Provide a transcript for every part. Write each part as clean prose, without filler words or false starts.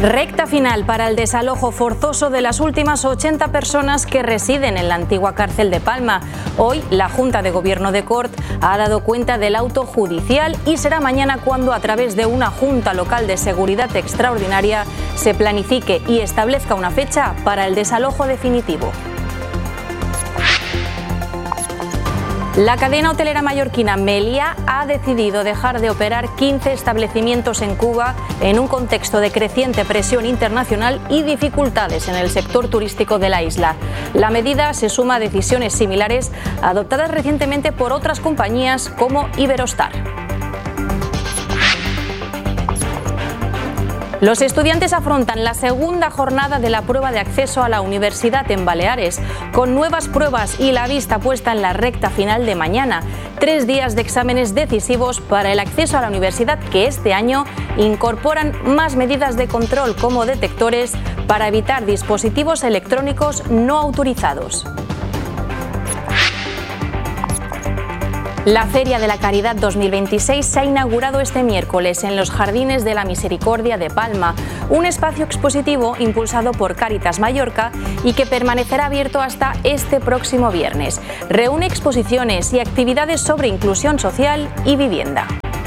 Recta final para el desalojo forzoso de las últimas 80 personas que residen en la antigua cárcel de Palma. Hoy la Junta de Gobierno de Cort ha dado cuenta del auto judicial y será mañana cuando, a través de una Junta Local de Seguridad Extraordinaria, se planifique y establezca una fecha para el desalojo definitivo. La cadena hotelera mallorquina Meliá ha decidido dejar de operar 15 establecimientos en Cuba en un contexto de creciente presión internacional y dificultades en el sector turístico de la isla. La medida se suma a decisiones similares adoptadas recientemente por otras compañías como Iberostar. Los estudiantes afrontan la segunda jornada de la prueba de acceso a la universidad en Baleares, con nuevas pruebas y la vista puesta en la recta final de mañana. 3 días de exámenes decisivos para el acceso a la universidad, que este año incorporan más medidas de control como detectores para evitar dispositivos electrónicos no autorizados. La Feria de la Caridad 2026 se ha inaugurado este miércoles en los Jardines de la Misericordia de Palma, un espacio expositivo impulsado por Cáritas Mallorca y que permanecerá abierto hasta este próximo viernes. Reúne exposiciones y actividades sobre inclusión social y vivienda.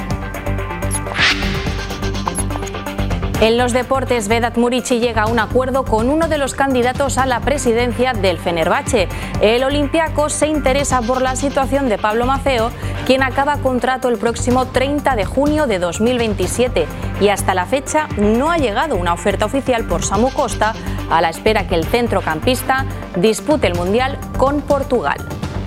En los deportes, Vedat Muriqi llega a un acuerdo con uno de los candidatos a la presidencia del Fenerbahce. El Olympiacos se interesa por la situación de Pablo Maffeo, quien acaba contrato el próximo 30 de junio de 2027. Y hasta la fecha no ha llegado una oferta oficial por Samu Costa, a la espera que el centrocampista dispute el Mundial con Portugal.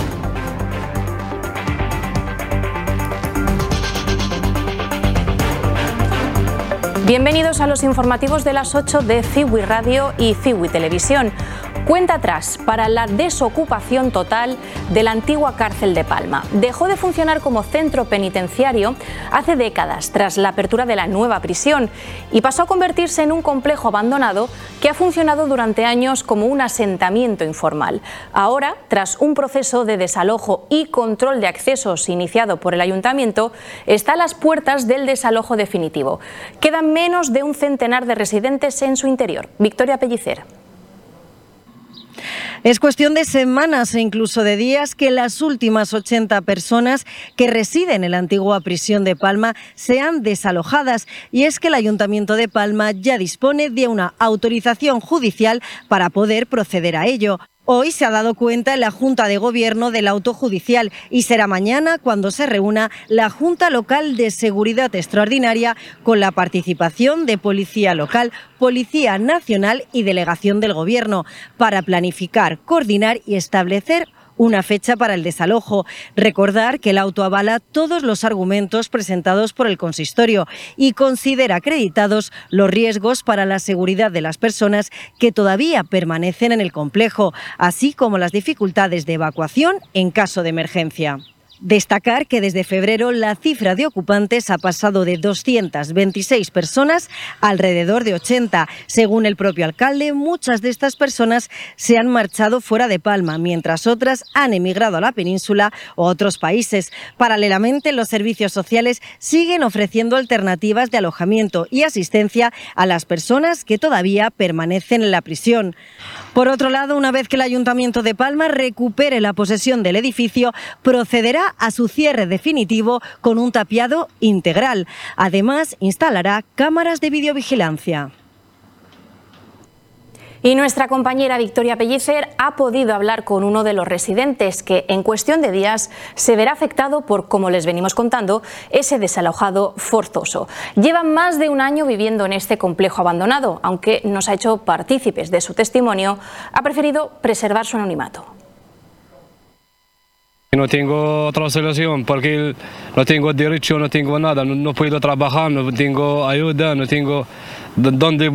Bienvenidos a los informativos de las 8 de Ciwi Radio y Ciwi Televisión. Cuenta atrás para la desocupación total de la antigua cárcel de Palma. Dejó de funcionar como centro penitenciario hace décadas tras la apertura de la nueva prisión y pasó a convertirse en un complejo abandonado que ha funcionado durante años como un asentamiento informal. Ahora, tras un proceso de desalojo y control de accesos iniciado por el ayuntamiento, está a las puertas del desalojo definitivo. Quedan menos de un centenar de residentes en su interior. Victoria Pellicer. Es cuestión de semanas e incluso de días que las últimas 80 personas que residen en la antigua prisión de Palma sean desalojadas. Y es que el Ayuntamiento de Palma ya dispone de una autorización judicial para poder proceder a ello. Hoy se ha dado cuenta en la Junta de Gobierno del auto judicial y será mañana cuando se reúna la Junta Local de Seguridad Extraordinaria con la participación de Policía Local, Policía Nacional y Delegación del Gobierno para planificar, coordinar y establecer una fecha para el desalojo. Recordar que el auto avala todos los argumentos presentados por el consistorio y considera acreditados los riesgos para la seguridad de las personas que todavía permanecen en el complejo, así como las dificultades de evacuación en caso de emergencia. Destacar que desde febrero la cifra de ocupantes ha pasado de 226 personas a alrededor de 80. Según el propio alcalde, muchas de estas personas se han marchado fuera de Palma, mientras otras han emigrado a la península o a otros países. Paralelamente, los servicios sociales siguen ofreciendo alternativas de alojamiento y asistencia a las personas que todavía permanecen en la prisión. Por otro lado, una vez que el Ayuntamiento de Palma recupere la posesión del edificio, procederá a su cierre definitivo con un tapiado integral. Además, instalará cámaras de videovigilancia. Y nuestra compañera Victoria Pellicer ha podido hablar con uno de los residentes que en cuestión de días se verá afectado por, como les venimos contando, ese desalojado forzoso. Llevan más de un año viviendo en este complejo abandonado, aunque nos ha hecho partícipes de su testimonio, ha preferido preservar su anonimato. No tengo otra solución porque no tengo derecho, no tengo nada, no puedo trabajar, no tengo ayuda, no tengo dónde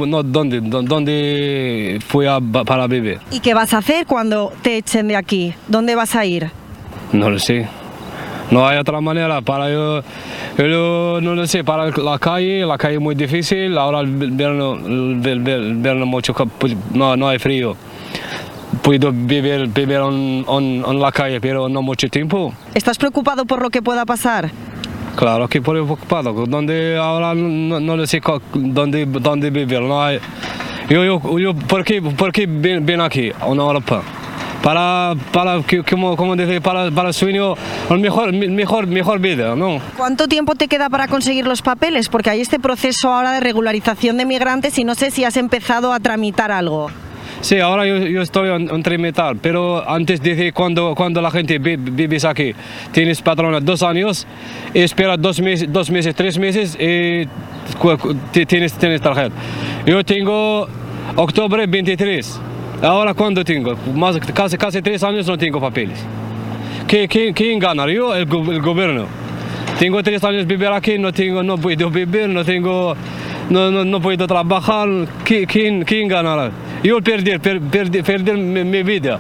fui para vivir. ¿Y qué vas a hacer cuando te echen de aquí? ¿Dónde vas a ir? No lo sé. No hay otra manera para yo no lo sé, para la calle es muy difícil, ahora el verano mucho, no hay frío. Puedo vivir en la calle, pero no mucho tiempo. ¿Estás preocupado por lo que pueda pasar? Claro que preocupado, donde ahora no sé dónde vivir. No hay. Yo ¿por qué ven aquí a una Europa? Para como dice, para el sueño, mejor vida, ¿no? ¿Cuánto tiempo te queda para conseguir los papeles? Porque hay este proceso ahora de regularización de migrantes y no sé si has empezado a tramitar algo. Sí, ahora yo estoy en tramitar, pero antes dice cuando la gente vives aquí, tienes patrona 2 años, espera 2 meses, 3 meses y tienes tarjeta. Yo tengo octubre 23. Ahora cuando tengo, casi 3 años no tengo papeles. ¿Quién gana? Yo, el gobierno. Tengo 3 años vivir aquí, no puedo vivir, no puedo trabajar. ¿Quién ganará? Yo perder mi vida.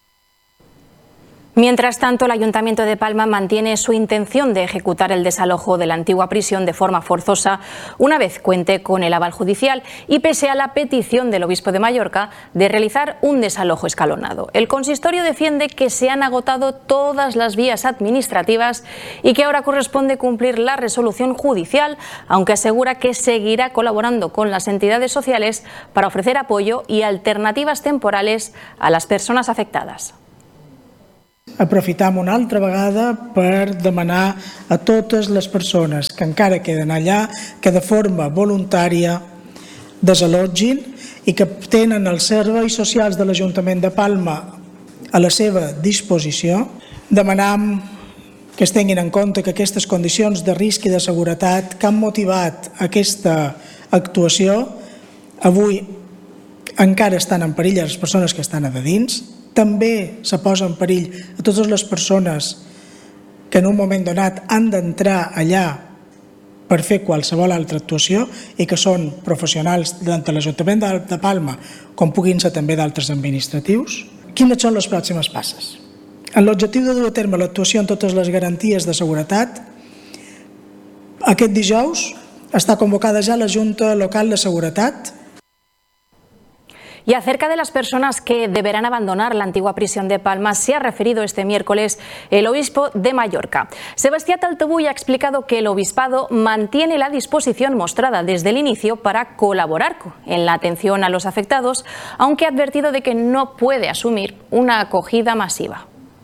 Mientras tanto, el Ayuntamiento de Palma mantiene su intención de ejecutar el desalojo de la antigua prisión de forma forzosa una vez cuente con el aval judicial y pese a la petición del Obispo de Mallorca de realizar un desalojo escalonado. El consistorio defiende que se han agotado todas las vías administrativas y que ahora corresponde cumplir la resolución judicial, aunque asegura que seguirá colaborando con las entidades sociales para ofrecer apoyo y alternativas temporales a las personas afectadas. Aprofitam una altra vegada per demanar a totes les persones que encara queden allà que de forma voluntària desallotgin i que tenen els serveis socials de l'Ajuntament de Palma a la seva disposició. Demanam que es tinguin en compte que aquestes condicions de risc i de seguretat que han motivat aquesta actuació avui encara estan en perill a les persones que estan a dins. També se posa en perill a totes les persones que en un moment donat han d'entrar allà per fer qualsevol altra actuació i que són professionals tant de l'Ajuntament de Palma com puguin ser també d'altres administratius. Quines són les pròximes passes? En l'objectiu de dur a terme l'actuació en totes les garanties de seguretat, aquest dijous està convocada ja la Junta Local de Seguretat. Y acerca de las personas que deberán abandonar la antigua prisión de Palma se ha referido este miércoles el obispo de Mallorca. Sebastián Taltabull ha explicado que el obispado mantiene la disposición mostrada desde el inicio para colaborar en la atención a los afectados, aunque ha advertido de que no puede asumir una acogida masiva.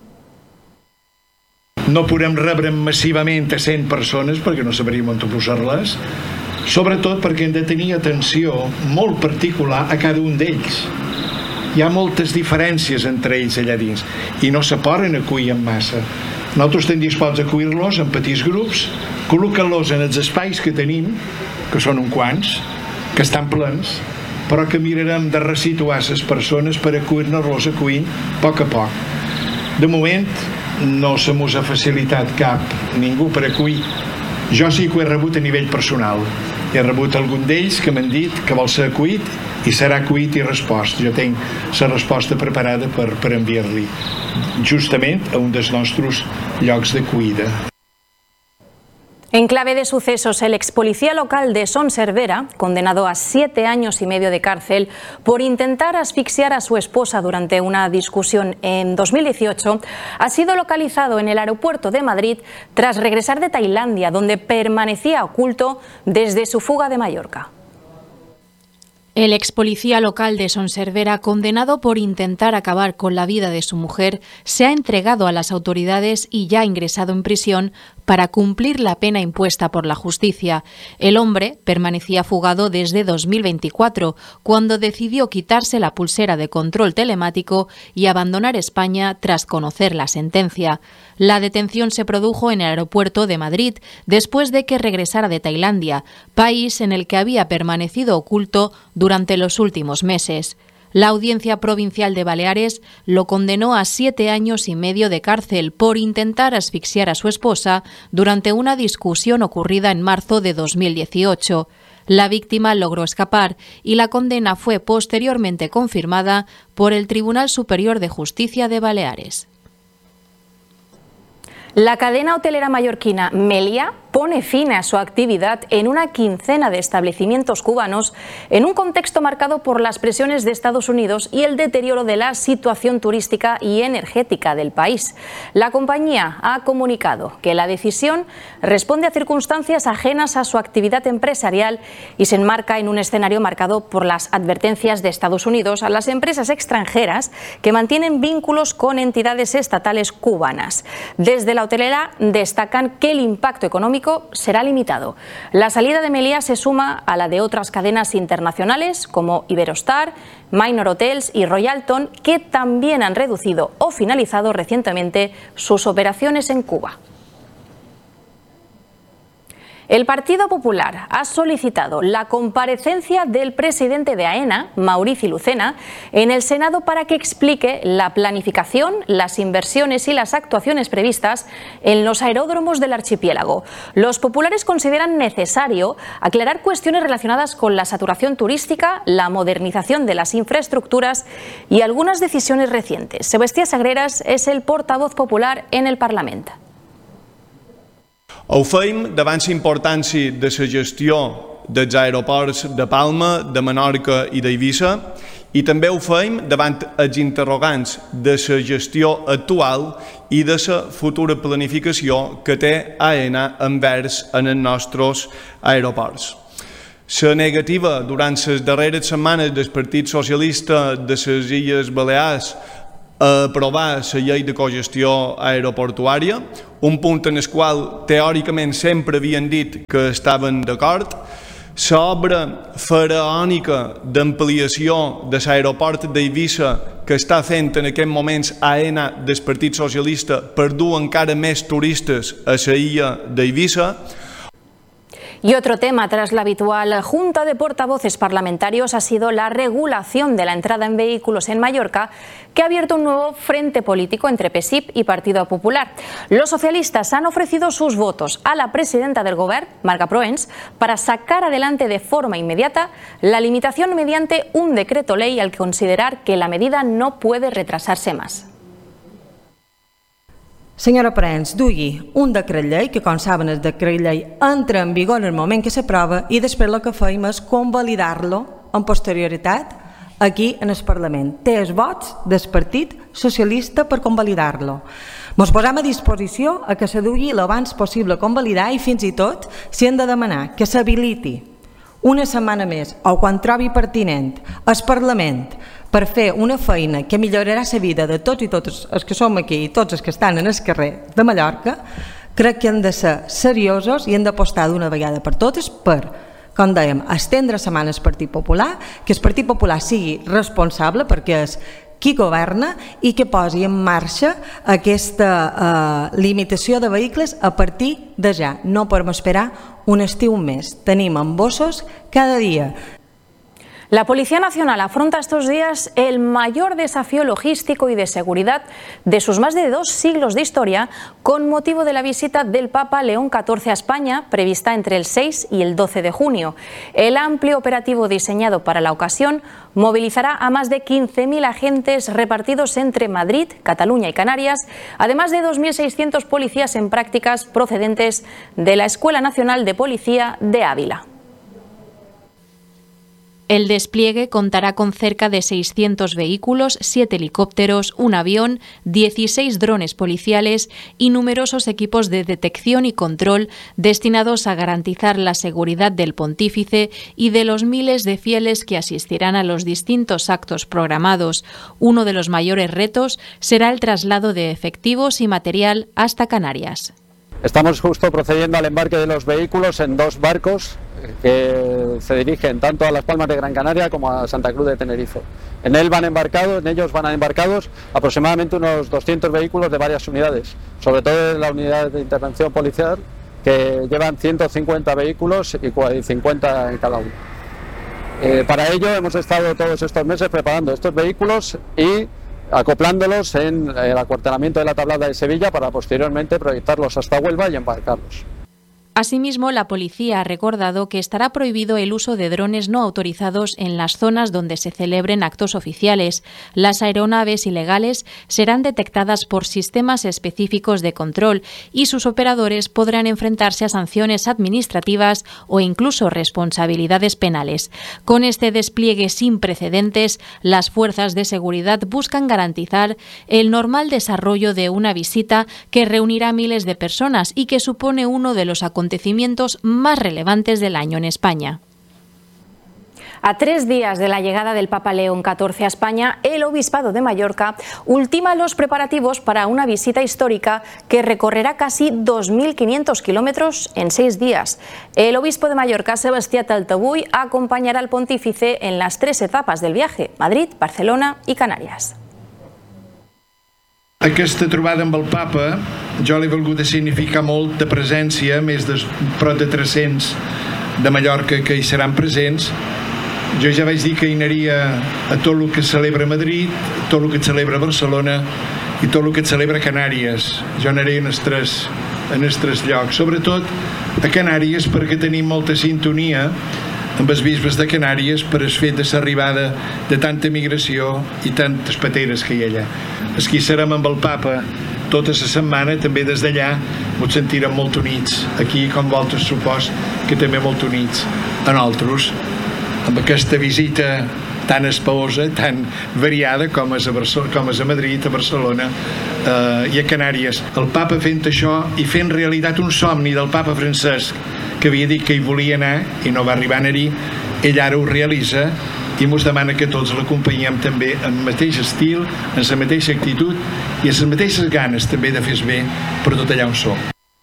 No podem rebre massivament a 100 persones perquè no sabríem on posar-les, sobretot perquè hem de tenir atenció molt particular a cada un d'ells. Hi ha moltes diferències entre ells allà dins i no se poden acollir en massa. Nosaltres estem disposats a acollir-los en petits grups, col·locant-los en els espais que tenim, que són uns quants, que estan plens, però que mirarem de resituar les persones per acollir-nos-los acollint a poc. De moment no se mos ha facilitat ningú per acollir. Jo sí que ho he rebut a nivell personal. He rebut algun d'ells que m'han dit que vol ser acollit i serà acollit i respost. Jo tinc la resposta preparada per enviar-li justament a un dels nostres llocs d'acollida. En clave de sucesos, el ex policía local de Son Servera, condenado a 7 años y medio de cárcel por intentar asfixiar a su esposa durante una discusión en 2018, ha sido localizado en el aeropuerto de Madrid tras regresar de Tailandia, donde permanecía oculto desde su fuga de Mallorca. El ex policía local de Son Servera, condenado por intentar acabar con la vida de su mujer, se ha entregado a las autoridades y ya ha ingresado en prisión para cumplir la pena impuesta por la justicia. El hombre permanecía fugado desde 2024, cuando decidió quitarse la pulsera de control telemático y abandonar España tras conocer la sentencia. La detención se produjo en el aeropuerto de Madrid después de que regresara de Tailandia, país en el que había permanecido oculto durante los últimos meses. La Audiencia Provincial de Baleares lo condenó a 7 años y medio de cárcel por intentar asfixiar a su esposa durante una discusión ocurrida en marzo de 2018. La víctima logró escapar y la condena fue posteriormente confirmada por el Tribunal Superior de Justicia de Baleares. La cadena hotelera mallorquina Meliá pone fin a su actividad en una quincena de establecimientos cubanos en un contexto marcado por las presiones de Estados Unidos y el deterioro de la situación turística y energética del país. La compañía ha comunicado que la decisión responde a circunstancias ajenas a su actividad empresarial y se enmarca en un escenario marcado por las advertencias de Estados Unidos a las empresas extranjeras que mantienen vínculos con entidades estatales cubanas. Desde la hotelera destacan que el impacto económico será limitado. La salida de Meliá se suma a la de otras cadenas internacionales como Iberostar, Minor Hotels y Royalton, que también han reducido o finalizado recientemente sus operaciones en Cuba. El Partido Popular ha solicitado la comparecencia del presidente de AENA, Maurici Lucena, en el Senado para que explique la planificación, las inversiones y las actuaciones previstas en los aeródromos del archipiélago. Los populares consideran necesario aclarar cuestiones relacionadas con la saturación turística, la modernización de las infraestructuras y algunas decisiones recientes. Sebastián Sagreras és el portavoz popular en el Parlament. Ho fem davant la importància de la gestió dels aeroports de Palma, de Menorca i d'Eivissa i també ho fem davant els interrogants de la gestió actual i de la futura planificació que té AENA envers en els nostres aeroports. La negativa durant les darreres setmanes del Partit Socialista de les Illes Balears a aprovar la llei de cogestió aeroportuària, un punt en el qual teòricament sempre havien dit que estaven d'acord, l'obra faraònica d'ampliació de l'aeroport d'Eivissa que està fent en aquests moments AENA del Partit Socialista per dur encara més turistes a la illa d'Eivissa. Y otro tema tras la habitual junta de portavoces parlamentarios ha sido la regulación de la entrada en vehículos en Mallorca, que ha abierto un nuevo frente político entre PSIP y Partido Popular. Los socialistas han ofrecido sus votos a la presidenta del Govern, Marga Proens, para sacar adelante de forma inmediata la limitación mediante un decreto ley al considerar que la medida no puede retrasarse más. Senyora Proens, dugui un decret llei, que com saben el decret llei entra en vigor en el moment que s'aprova i després el que fem és convalidar-lo amb posterioritat aquí en el Parlament. Té els vots del Partit Socialista per convalidar-lo. Ens posem a disposició a que se dugui l'abans possible convalidar i fins i tot si hem de demanar que s'habiliti una setmana més o quan trobi pertinent el Parlament per fer una feina que millorarà la vida de tots i totes els que som aquí i tots els que estan en el carrer de Mallorca, crec que hem de ser seriosos i hem d'apostar d'una vegada per totes per, com dèiem, estendre setmana al Partit Popular, que el Partit Popular sigui responsable perquè és qui governa i que posi en marxa aquesta limitació de vehicles a partir de ja. No podem esperar un estiu més. Tenim embossos cada dia. La Policía Nacional afronta estos días el mayor desafío logístico y de seguridad de sus más de 2 siglos de historia con motivo de la visita del Papa León XIV a España, prevista entre el 6 y el 12 de junio. El amplio operativo diseñado para la ocasión movilizará a más de 15.000 agentes repartidos entre Madrid, Cataluña y Canarias, además de 2.600 policías en prácticas procedentes de la Escuela Nacional de Policía de Ávila. El despliegue contará con cerca de 600 vehículos, 7 helicópteros, un avión, 16 drones policiales y numerosos equipos de detección y control destinados a garantizar la seguridad del pontífice y de los miles de fieles que asistirán a los distintos actos programados. Uno de los mayores retos será el traslado de efectivos y material hasta Canarias. Estamos justo procediendo al embarque de los vehículos en 2 barcos que se dirigen tanto a Las Palmas de Gran Canaria como a Santa Cruz de Tenerife. En ellos van embarcados aproximadamente unos 200 vehículos de varias unidades, sobre todo en la unidad de intervención policial, que llevan 150 vehículos y 50 en cada uno. Para ello hemos estado todos estos meses preparando estos vehículos y acoplándolos en el acuartelamiento de la Tablada de Sevilla para posteriormente proyectarlos hasta Huelva y embarcarlos. Asimismo, la policía ha recordado que estará prohibido el uso de drones no autorizados en las zonas donde se celebren actos oficiales. Las aeronaves ilegales serán detectadas por sistemas específicos de control y sus operadores podrán enfrentarse a sanciones administrativas o incluso responsabilidades penales. Con este despliegue sin precedentes, las fuerzas de seguridad buscan garantizar el normal desarrollo de una visita que reunirá a miles de personas y que supone uno de los acontecimientos más relevantes del año en España. A 3 días de la llegada del Papa León XIV a España, el Obispado de Mallorca ultima los preparativos para una visita histórica que recorrerá casi 2.500 kilómetros en 6 días. El obispo de Mallorca, Sebastià Taltabull, acompañará al pontífice en las 3 etapas del viaje: Madrid, Barcelona y Canàries. Aquesta trobada amb el papa jo l'he volgut significar molt de presència, més de prop de 300 de Mallorca que hi seran presents. Jo ja vaig dir que hi anaria a tot el que es celebra a Madrid, tot el que es celebra a Barcelona i tot el que es celebra a Canàries. Jo anaré en els tres llocs, sobretot a Canàries perquè tenim molta sintonia amb els bisbes de Canàries per el fet de l'arribada de tanta migració i tantes pateres que hi ha allà. Els qui serem amb el papa tota la setmana, també des d'allà ens sentirem molt units, aquí com vosaltres supos que també molt units a nosaltres, amb aquesta visita tan espaosa, tan variada com és a Madrid, a Barcelona i a Canàries. El papa fent això i fent realitat un somni del papa Francesc, que havia dit que hi volia anar i no va arribar a anar-hi, ell ara ho realitza i ens demana que tots l'acompanyem també en el mateix estil, en la mateixa actitud i en les mateixes ganes també de fer bé per tot allà on som.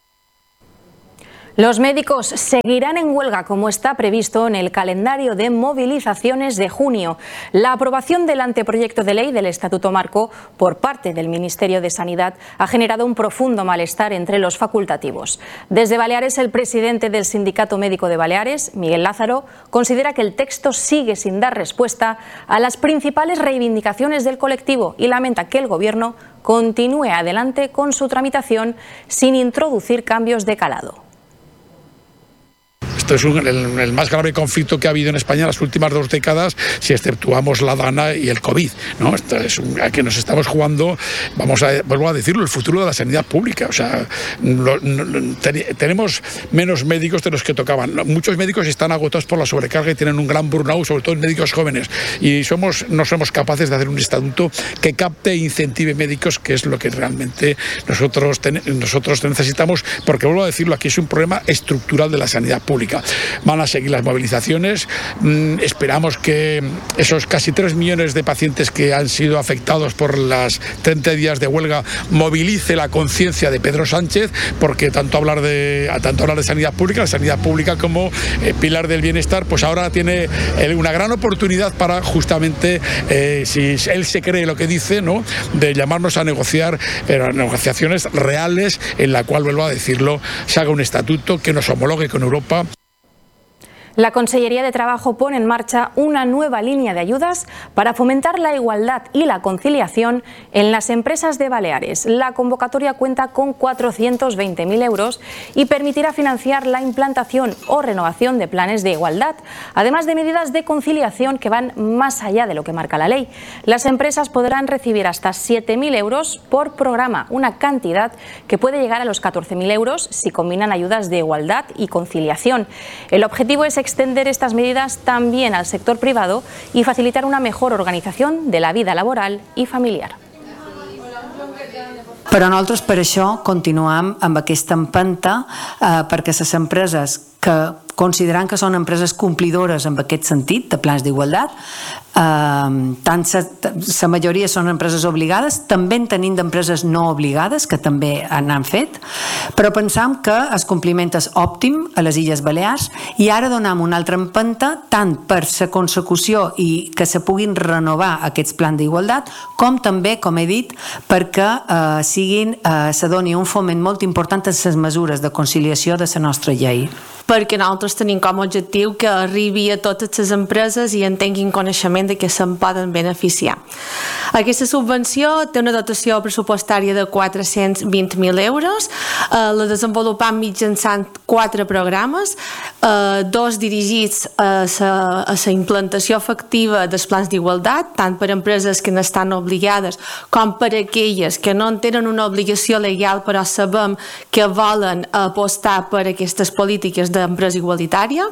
Los médicos seguirán en huelga como está previsto en el calendario de movilizaciones de junio. La aprobación del anteproyecto de ley del Estatuto Marco por parte del Ministerio de Sanidad ha generado un profundo malestar entre los facultativos. Desde Baleares, el presidente del Sindicato Médico de Baleares, Miguel Lázaro, considera que el texto sigue sin dar respuesta a las principales reivindicaciones del colectivo y lamenta que el Gobierno continúe adelante con su tramitación sin introducir cambios de calado. Esto es el más grave conflicto que ha habido en España en las últimas 2 décadas, si exceptuamos la DANA y el COVID, ¿no? Esto es a que nos estamos jugando, vuelvo a decirlo, el futuro de la sanidad pública. O sea, tenemos menos médicos de los que tocaban. Muchos médicos están agotados por la sobrecarga y tienen un gran burnout, sobre todo en médicos jóvenes. Y no somos capaces de hacer un estatuto que capte e incentive médicos, que es lo que realmente nosotros necesitamos, porque vuelvo a decirlo, aquí es un problema estructural de la sanidad pública. Van a seguir las movilizaciones, esperamos que esos casi 3 millones de pacientes que han sido afectados por las 30 días de huelga movilice la conciencia de Pedro Sánchez, porque tanto hablar de sanidad pública como pilar del bienestar, pues ahora tiene una gran oportunidad para justamente, si él se cree lo que dice, ¿no?, de llamarnos a negociar, pero negociaciones reales en la cual, vuelvo a decirlo, se haga un estatuto que nos homologue con Europa. La Consellería de Trabajo pone en marcha una nueva línea de ayudas para fomentar la igualdad y la conciliación en las empresas de Baleares. La convocatoria cuenta con 420.000 euros y permitirá financiar la implantación o renovación de planes de igualdad, además de medidas de conciliación que van más allá de lo que marca la ley. Las empresas podrán recibir hasta 7.000 euros por programa, una cantidad que puede llegar a los 14.000 euros si combinan ayudas de igualdad y conciliación. El objetivo es extender estas medidas también al sector privado y facilitar una mejor organización de la vida laboral i familiar. Però nosaltres per això continuem amb aquesta empenta perquè les empreses que considerant que són empreses complidores en aquest sentit de plans d'igualtat, tant la majoria són empreses obligades, també en tenim d'empreses no obligades que també n'han fet, però pensam que el compliment és òptim a les Illes Balears i ara donem una altra empenta tant per la consecució i que se puguin renovar aquests plans d'igualtat com també, com he dit, perquè se doni un foment molt important en les mesures de conciliació de la nostra llei. Perquè nosaltres tenim com a objectiu que arribi a totes les empreses i en tinguin coneixement desenvolupament de què se'n poden beneficiar. Aquesta subvenció té una dotació pressupostària de 420.000 euros, la desenvolupam mitjançant 4 programes, 2 dirigits a la implantació efectiva dels plans d'igualtat, tant per empreses que n'estan obligades com per aquelles que no en tenen una obligació legal però sabem que volen apostar per aquestes polítiques d'empresa igualitària.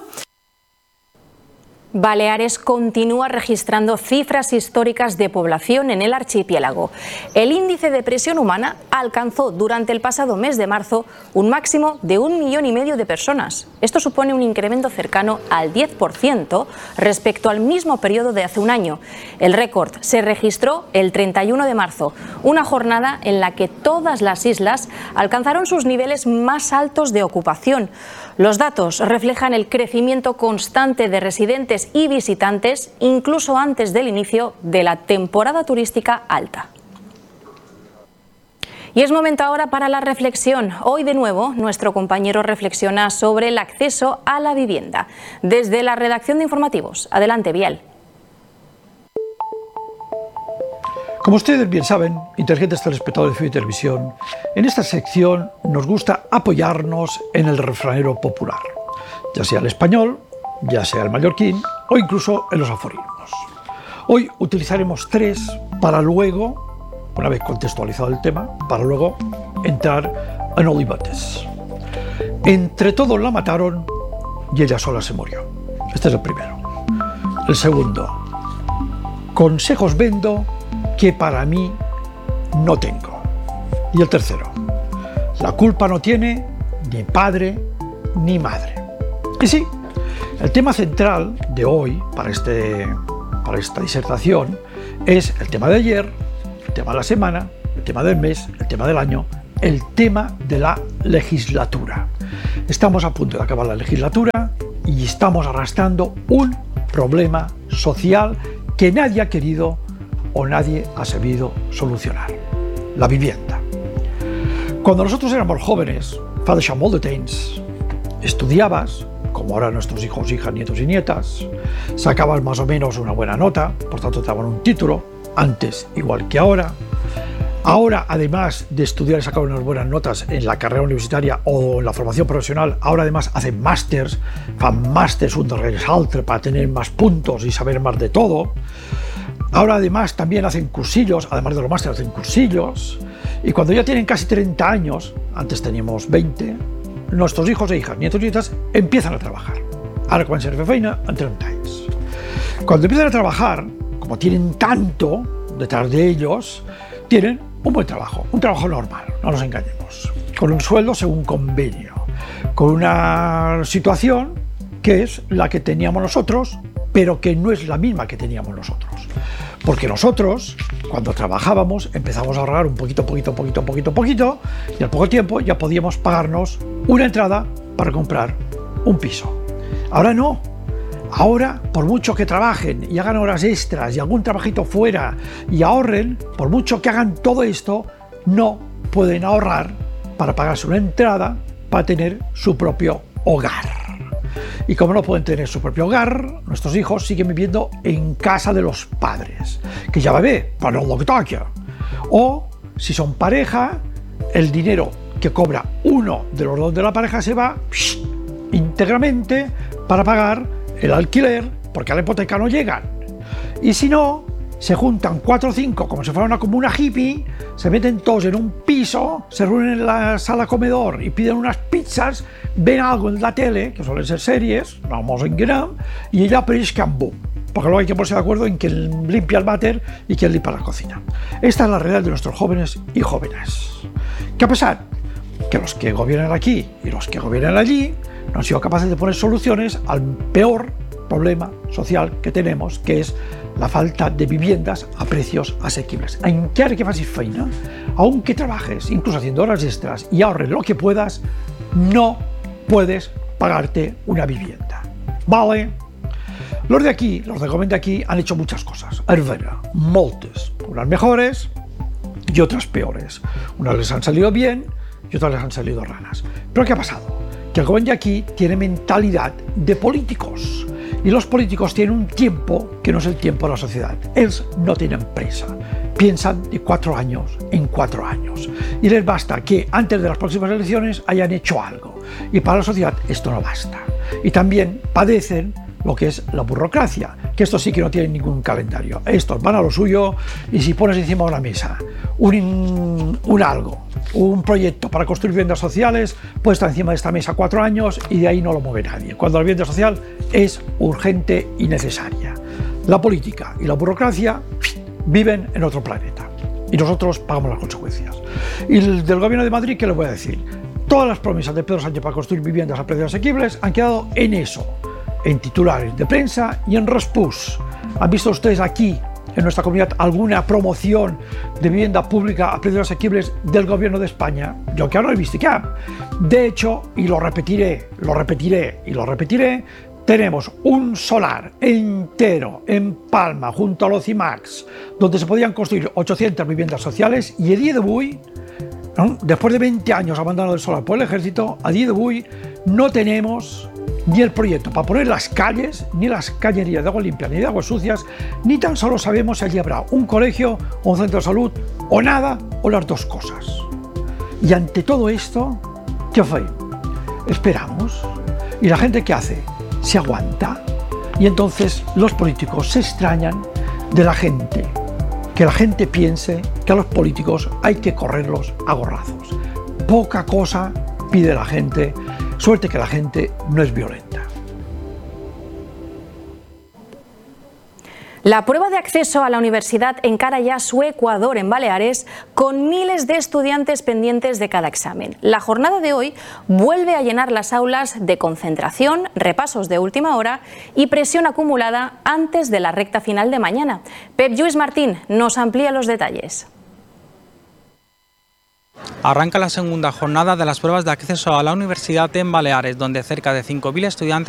Baleares continúa registrando cifras históricas de población en el archipiélago. El índice de presión humana alcanzó durante el pasado mes de marzo un máximo de 1,5 millones de personas. Esto supone un incremento cercano al 10% respecto al mismo periodo de hace un año. El récord se registró el 31 de marzo, una jornada en la que todas las islas alcanzaron sus niveles más altos de ocupación. Los datos reflejan el crecimiento constante de residentes y visitantes, incluso antes del inicio de la temporada turística alta. Y es momento ahora para la reflexión. Hoy de nuevo nuestro compañero reflexiona sobre el acceso a la vivienda. Desde la redacción de informativos. Adelante, Biel. Como ustedes bien saben, inteligentes telespectadores de FIWI Televisión, en esta sección nos gusta apoyarnos en el refranero popular, ya sea el español, ya sea el mallorquín o incluso en los aforismos. Hoy utilizaremos 3 para luego, una vez contextualizado el tema, para luego entrar en olivates. Entre todos la mataron y ella sola se murió. Este es el primero. El segundo, consejos vendo que para mí no tengo. Y el tercero, la culpa no tiene ni padre ni madre. Y sí, el tema central de hoy para esta disertación es el tema de ayer, el tema de la semana, el tema del mes, el tema del año, el tema de la legislatura. Estamos a punto de acabar la legislatura y estamos arrastrando un problema social que nadie ha querido o nadie ha sabido solucionar: la vivienda. Cuando nosotros éramos jóvenes, fa deixar molt de temps, estudiabas, como ahora nuestros hijos, hijas, nietos y nietas, sacabas más o menos una buena nota, por tanto te daban un título, antes igual que ahora. Ahora, además de estudiar y sacar unas buenas notas en la carrera universitaria o en la formación profesional, ahora además hacen másters, fan másters un darrere l'altre para tener más puntos y saber más de todo. Ahora además también hacen cursillos, además de los másteres hacen cursillos, y cuando ya tienen casi 30 años, antes teníamos 20, nuestros hijos e hijas, nietos y nietas empiezan a trabajar. Ahora comencen a fer feina en 30 anys. Cuando empiezan a trabajar, como tienen tanto detrás de ellos, tienen un buen trabajo, un trabajo normal, no nos engañemos, con un sueldo según convenio, con una situación que es la que teníamos nosotros, pero que no es la misma que teníamos nosotros. Porque nosotros, cuando trabajábamos, empezamos a ahorrar un poquito, y al poco tiempo ya podíamos pagarnos una entrada para comprar un piso. Ahora no. Ahora, por mucho que trabajen y hagan horas extras y algún trabajito fuera y ahorren, por mucho que hagan todo esto, no pueden ahorrar para pagarse una entrada para tener su propio hogar. Y como no pueden tener su propio hogar, nuestros hijos siguen viviendo en casa de los padres, que ya va bé, però no lo que toca. O, si son pareja, el dinero que cobra uno de los dos de la pareja se va íntegramente para pagar el alquiler, porque a la hipoteca no llegan. Y si no, se juntan 4 o 5 como si fuera una comuna hippie, se meten todos en un piso, se reúnen en la sala comedor y piden unas pizzas, ven algo en la tele, que suelen ser series, no vamos a engañar, y ella pescan boom. Porque luego hay que ponerse de acuerdo en quién limpia el váter y quién limpia la cocina. Esta es la realidad de nuestros jóvenes y jóvenes. ¿Qué ha pasado? Que los que gobiernan aquí y los que gobiernan allí no han sido capaces de poner soluciones al peor problema social que tenemos, que es la falta de viviendas a precios asequibles. Encara que facis feina, aunque trabajes, incluso haciendo horas extras y ahorres lo que puedas, no puedes pagarte una vivienda. ¿Vale? Los de aquí, los de Gobierno de aquí, han hecho muchas cosas. Es verdad, moltes. Unas mejores y otras peores. Unas les han salido bien y otras les han salido ranas. ¿Pero qué ha pasado? Que el Gobierno de aquí tiene mentalidad de políticos Y los políticos tienen un tiempo que no es el tiempo de la sociedad. Ellos no tienen prisa. Piensan de 4 años en 4 años. Y les basta que antes de las próximas elecciones hayan hecho algo. Y para la sociedad esto no basta. Y también padecen lo que es la burocracia, que estos sí que no tienen ningún calendario. Estos van a lo suyo y si pones encima de una mesa un proyecto para construir viviendas sociales, puede estar encima de esta mesa 4 años y de ahí no lo mueve nadie, cuando la vivienda social es urgente y necesaria. La política y la burocracia viven en otro planeta y nosotros pagamos las consecuencias. Y del Gobierno de Madrid, ¿qué les voy a decir? Todas las promesas de Pedro Sánchez para construir viviendas a precios asequibles han quedado en eso, en titulares de prensa y en Respús. ¿Han visto ustedes aquí, en nuestra comunidad, alguna promoción de vivienda pública a precios asequibles del Gobierno de España? Yo que ahora no he visto ya. De hecho, y lo repetiré, tenemos un solar entero en Palma, junto a los CIMAX, donde se podían construir 800 viviendas sociales y a día de hoy, después de 20 años abandonado el solar por el ejército, a día de hoy no tenemos ni el proyecto para poner las calles, ni las cañerías de agua limpia, ni de aguas sucias, ni tan solo sabemos si allí habrá un colegio o un centro de salud, o nada, o las dos cosas. Y ante todo esto, ¿qué fue? Esperamos. ¿Y la gente qué hace? Se aguanta. Y entonces los políticos se extrañan de la gente. Que la gente piense que a los políticos hay que correrlos a gorrazos. Poca cosa pide la gente. Suerte que la gente no es violenta. La prueba de acceso a la universidad encara ya su Ecuador en Baleares, con miles de estudiantes pendientes de cada examen. La jornada de hoy vuelve a llenar las aulas de concentración, repasos de última hora y presión acumulada antes de la recta final de mañana. Pep Lluís Martín nos amplía los detalles. Arranca la segunda jornada de las pruebas de acceso a la universidad en Baleares, donde cerca de 5.000 estudiantes